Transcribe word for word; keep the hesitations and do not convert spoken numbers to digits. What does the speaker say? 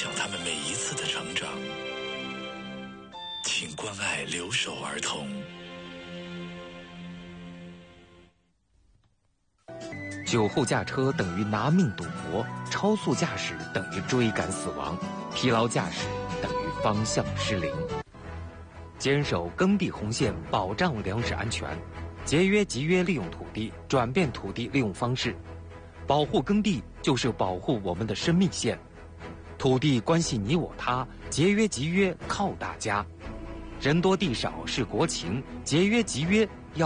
享他们每一次的成长。请关爱留守儿童。 酒后驾车等于拿命赌博，超速驾驶等于追赶死亡，疲劳驾驶等于方向失灵。坚守耕地红线，保障粮食安全，节约集约利用土地，转变土地利用方式。保护耕地就是保护我们的生命线。土地关系你我他，节约集约靠大家。人多地少是国情，节约集约